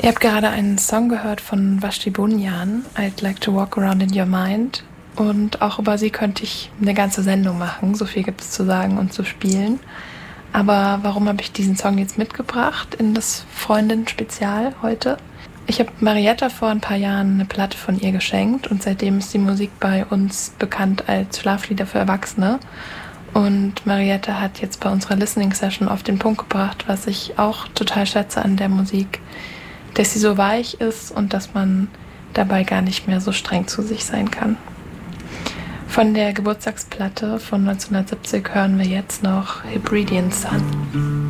Ihr habt gerade einen Song gehört von Vashti Bunyan, I'd Like to Walk Around in Your Mind. Und auch über sie könnte ich eine ganze Sendung machen. So viel gibt es zu sagen und zu spielen. Aber warum habe ich diesen Song jetzt mitgebracht in das Freundin-Spezial heute? Ich habe Marietta vor ein paar Jahren eine Platte von ihr geschenkt und seitdem ist die Musik bei uns bekannt als Schlaflieder für Erwachsene. Und Marietta hat jetzt bei unserer Listening-Session auf den Punkt gebracht, was ich auch total schätze an der Musik, dass sie so weich ist und dass man dabei gar nicht mehr so streng zu sich sein kann. Von der Geburtstagsplatte von 1970 hören wir jetzt noch Hebridean Sun.